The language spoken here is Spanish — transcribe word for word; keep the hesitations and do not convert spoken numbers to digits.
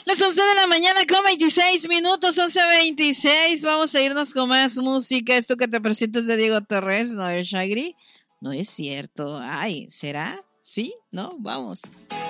Las once de la mañana con veintiséis minutos, once veintiséis. Vamos a irnos con más música. Esto que te presento es de Diego Torres, ¿no es, Shagri? No es cierto. Ay, ¿será? ¿Sí? ¿No? Vamos.